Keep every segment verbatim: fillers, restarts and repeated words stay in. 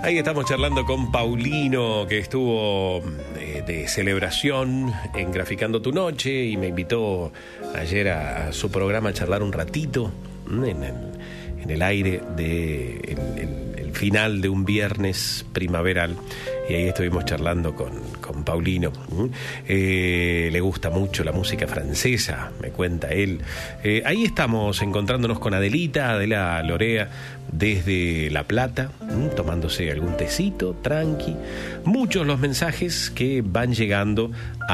Ahí estamos charlando con Paulino, que estuvo eh, de celebración en Graficando tu Noche y me invitó ayer a, a su programa a charlar un ratito en el, en el aire de el, el, el final de un viernes primaveral. Y ahí estuvimos charlando con, con Paulino. Eh, le gusta mucho la música francesa, me cuenta él. Eh, ahí estamos encontrándonos con Adelita, Adela Lorea, desde La Plata, tomándose algún tecito, tranqui. Muchos los mensajes que van llegando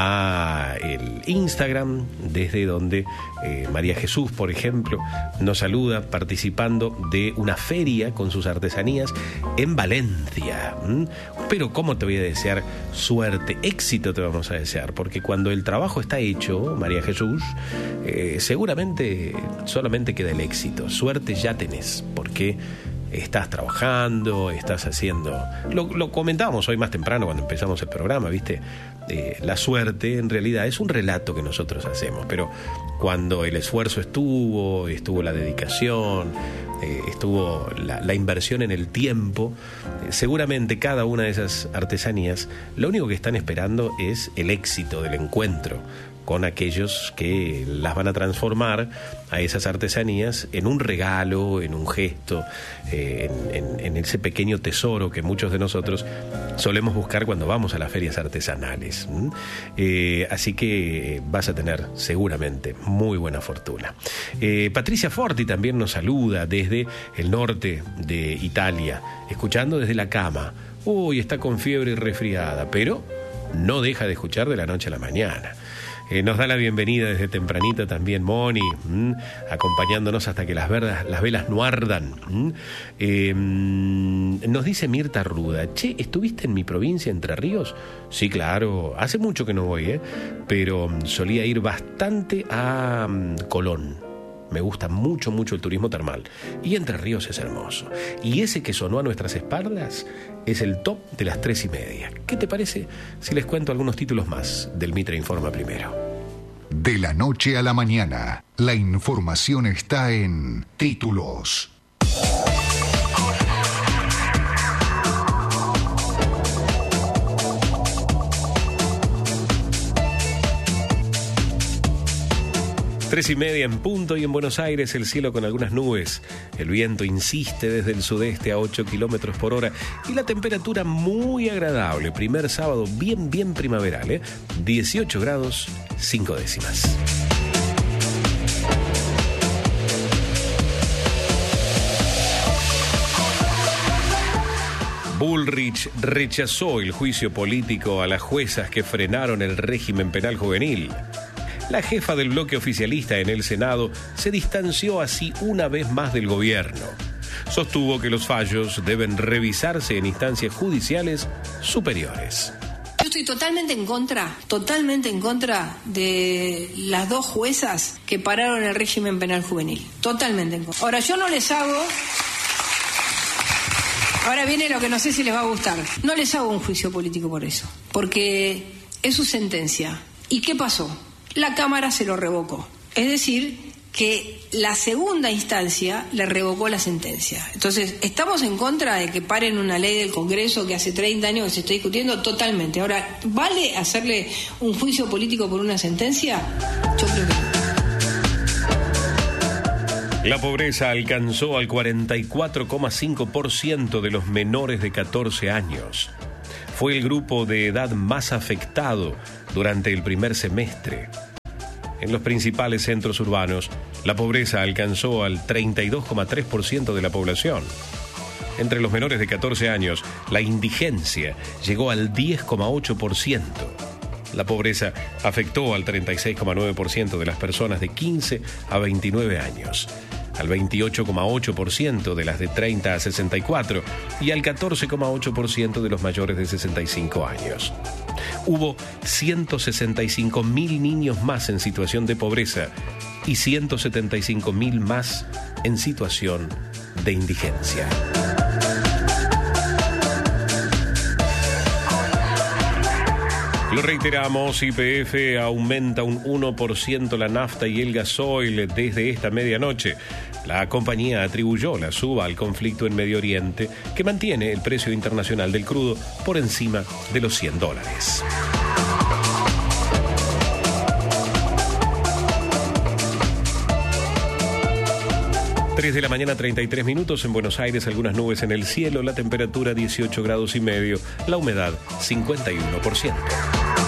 a el Instagram, desde donde eh, María Jesús, por ejemplo, nos saluda participando de una feria con sus artesanías en Valencia. Pero ¿cómo te voy a desear suerte? Éxito te vamos a desear, porque cuando el trabajo está hecho, María Jesús, eh, seguramente solamente queda el éxito. Suerte ya tenés, porque estás trabajando, estás haciendo... Lo, lo comentábamos hoy más temprano cuando empezamos el programa, ¿viste? Eh, la suerte en realidad es un relato que nosotros hacemos, pero cuando el esfuerzo estuvo, estuvo la dedicación, eh, estuvo la, la inversión en el tiempo, eh, seguramente cada una de esas artesanías, lo único que están esperando es el éxito del encuentro con aquellos que las van a transformar a esas artesanías en un regalo, en un gesto, eh, en, en, en ese pequeño tesoro que muchos de nosotros solemos buscar cuando vamos a las ferias artesanales. ¿Mm? Eh, así que vas a tener seguramente muy buena fortuna. Eh, Patricia Forti también nos saluda desde el norte de Italia, escuchando desde la cama. Uy, está con fiebre y resfriada, pero no deja de escuchar de la noche a la mañana. Eh, nos da la bienvenida desde tempranito también Moni, ¿m? acompañándonos hasta que las, verdas, las velas no ardan. Eh, nos dice Mirta Ruda: che, ¿estuviste en mi provincia, Entre Ríos? Sí, claro, hace mucho que no voy, ¿eh? pero solía ir bastante a um, Colón. Me gusta mucho, mucho el turismo termal. Y Entre Ríos es hermoso. Y ese que sonó a nuestras espaldas es el top de las tres y media. ¿Qué te parece si les cuento algunos títulos más del Mitre Informa primero? De la noche a la mañana, la información está en Títulos. Tres y media en punto y en Buenos Aires el cielo con algunas nubes. El viento insiste desde el sudeste a ocho kilómetros por hora y la temperatura muy agradable. Primer sábado bien, bien primaveral, ¿eh? dieciocho grados, cinco décimas. Bullrich rechazó el juicio político a las juezas que frenaron el régimen penal juvenil. La jefa del bloque oficialista en el Senado se distanció así una vez más del gobierno. Sostuvo que los fallos deben revisarse en instancias judiciales superiores. Yo estoy totalmente en contra, totalmente en contra de las dos juezas que pararon el régimen penal juvenil. Totalmente en contra. Ahora, yo no les hago... Ahora viene lo que no sé si les va a gustar. No les hago un juicio político por eso, porque es su sentencia. ¿Y qué pasó? La Cámara se lo revocó. Es decir, que la segunda instancia le revocó la sentencia. Entonces, ¿estamos en contra de que paren una ley del Congreso que hace treinta años que se está discutiendo? Totalmente. Ahora, ¿vale hacerle un juicio político por una sentencia? Yo creo que no. La pobreza alcanzó al cuarenta y cuatro coma cinco por ciento de los menores de catorce años. Fue el grupo de edad más afectado durante el primer semestre. En los principales centros urbanos, la pobreza alcanzó al treinta y dos coma tres por ciento de la población. Entre los menores de catorce años, la indigencia llegó al diez coma ocho por ciento. La pobreza afectó al treinta y seis coma nueve por ciento de las personas de quince a veintinueve años, al veintiocho coma ocho por ciento de las de treinta a sesenta y cuatro y al catorce coma ocho por ciento de los mayores de sesenta y cinco años. Hubo ciento sesenta y cinco mil niños más en situación de pobreza y ciento setenta y cinco mil más en situación de indigencia. Lo reiteramos, Y P F aumenta un uno por ciento la nafta y el gasoil desde esta medianoche. La compañía atribuyó la suba al conflicto en Medio Oriente, que mantiene el precio internacional del crudo por encima de los cien dólares. tres de la mañana, treinta y tres minutos en Buenos Aires, algunas nubes en el cielo, la temperatura dieciocho grados y medio, la humedad cincuenta y uno por ciento.